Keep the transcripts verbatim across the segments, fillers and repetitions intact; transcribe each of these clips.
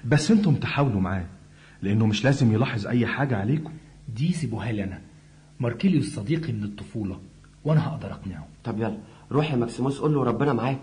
بس انتم تحاولوا معاه، لانه مش لازم يلاحظ اي حاجة عليكم. دي سيبوها لي انا، ماركيليوس صديقي من الطفولة وانا هقدر اقنعه. طب يلا روح يا ماكسيموس قول له ربنا معاك.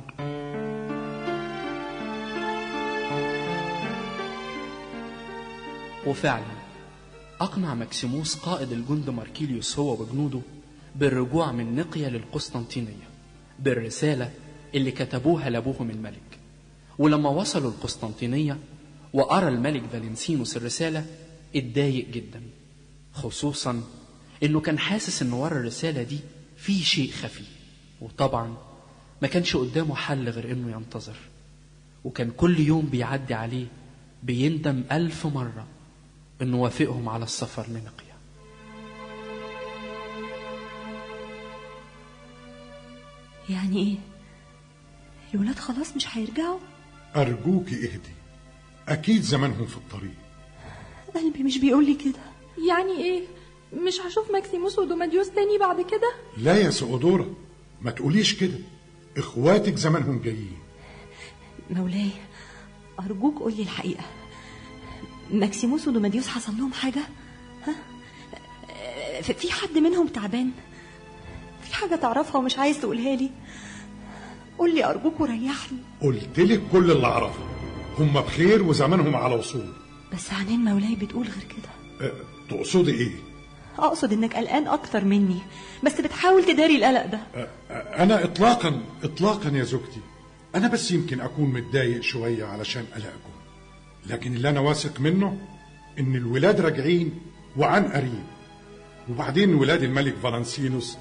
وفعلا أقنع ماكسيموس قائد الجند ماركيليوس هو وجنوده بالرجوع من نقيا للقسطنطينية بالرسالة اللي كتبوها لأبوهم الملك. ولما وصلوا القسطنطينية وأرى الملك فالنسينوس الرسالة اتضايق جدا، خصوصا إنه كان حاسس إن ورا الرسالة دي في شيء خفي، وطبعا ما كانش قدامه حل غير إنه ينتظر. وكان كل يوم بيعدي عليه بيندم ألف مرة إنه وافقهم على السفر لنقيا. يعني إيه؟ الولاد خلاص مش هيرجعوا؟ أرجوكي اهدي، أكيد زمانهم في الطريق. قلبي مش بيقولي كده. يعني إيه؟ مش هشوف ماكسيموس ودوماديوس تاني بعد كده؟ لا يا سؤدورة، ما تقوليش كده، إخواتك زمانهم جايين. مولاي أرجوك قولي الحقيقة، ماكسيموس ودوماديوس حصل لهم حاجة؟ ها؟ في حد منهم تعبان؟ في حاجة تعرفها ومش عايز تقولها لي؟ قولي أرجوك وريحني. قلتلك كل اللي أعرفه، هم بخير وزمانهم على وصول. بس عنين مولاي بتقول غير كده. أه، تقصدي إيه؟ أقصد إنك قلقان أكتر مني، بس بتحاول تداري القلق ده. أه، أنا إطلاقا إطلاقا يا زوجتي، أنا بس يمكن أكون متضايق شوية علشان قلقكم، لكن اللي أنا واثق منه إن الولاد راجعين وعن قريب. وبعدين ولاد الملك فالنسينوس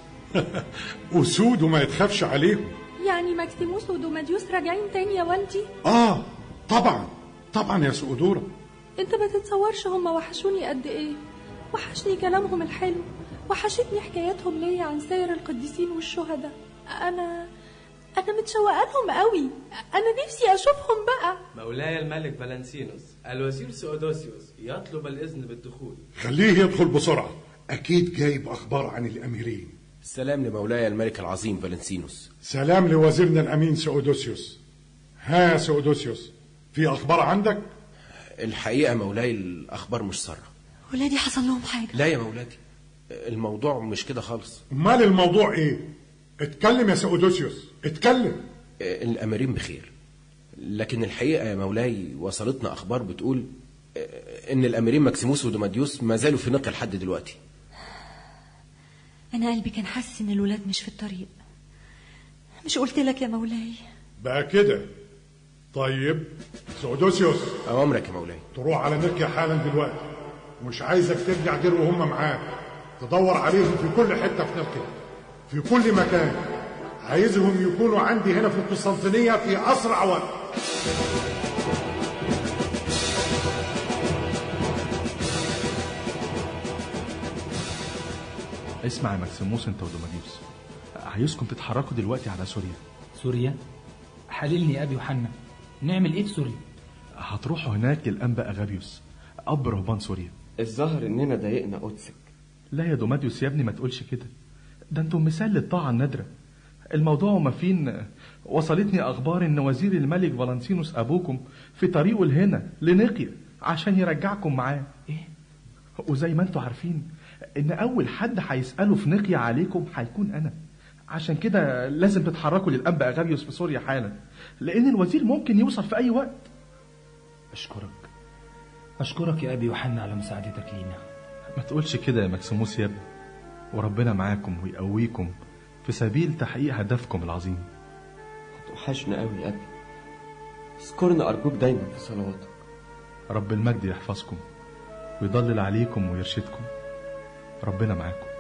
أسود وما يتخافش عليهم. يعني ماكسيموس ودوماديوس راجعين تاني يا والدي؟ آه طبعا طبعا يا سؤدورة. انت ما تتصورش هم وحشوني قد ايه. وحشني كلامهم الحلو، وحشتني حكاياتهم ليا عن سائر القديسين والشهداء. انا انا متشوقه لهم قوي، انا نفسي اشوفهم بقى. مولاي الملك فالنسينوس، الوزير سؤدوسيوس يطلب الاذن بالدخول. خليه يدخل بسرعة، اكيد جايب اخبار عن الاميرين. السلام لمولاي الملك العظيم فالنسينوس. سلام لوزيرنا الامين سؤدوسيوس. ها يا سؤدوسيوس، في اخبار عندك؟ الحقيقة مولاي الاخبار مش سارة. ولادي حصل لهم حاجة؟ لا يا مولاتي، الموضوع مش كده خالص. امال الموضوع ايه؟ اتكلم يا سؤدوسيوس، اتكلم. الاميرين بخير، لكن الحقيقة يا مولاي وصلتنا اخبار بتقول ان الاميرين ماكسيموس ودوماديوس ما زالوا في نقل لحد دلوقتي. انا قلبي كان حاسس ان الولاد مش في الطريق، مش قلت لك يا مولاي؟ بقى كده. طيب سؤدوسيوس، اوامرك يا مولاي. تروح على نقيا حالا دلوقتي، ومش عايزك ترجع غير وهم معاك. تدور عليهم في كل حته في نقيا، في كل مكان. عايزهم يكونوا عندي هنا في القسطنطينيه في اسرع وقت. اسمع يا ماكسيموس انت ودوماديوس، عايزكم تتحركوا دلوقتي على سوريا. سوريا؟ حللني يا ابي يوحنا، نعمل ايه في سوريا؟ هتروحوا هناك للانبا اغابيوس اب رهبان سوريا. الظاهر اننا ضايقنا قدسك. لا يا دوماديوس يا ابني ما تقولش كده، ده انتم مثال للطاعه النادره. الموضوع ما فين. وصلتني اخبار ان وزير الملك فالنسينوس ابوكم في طريقه لهنا لنقيا عشان يرجعكم معاه. ايه؟ وزي ما انتم عارفين ان اول حد هيساله في نقيا عليكم هيكون انا، عشان كده لازم تتحركوا للانبا اغابيوس في سوريا حالا، لان الوزير ممكن يوصل في اي وقت. اشكرك اشكرك يا ابي يوحنا على مساعدتك لينا. ما تقولش كده يا ماكسيموس يا ابني، وربنا معاكم ويقويكم في سبيل تحقيق هدفكم العظيم. توحشنا قوي يا ابي، اذكرنا ارجوك دايما في صلواتك. رب المجد يحفظكم ويضلل عليكم ويرشدكم. ربنا معاكم.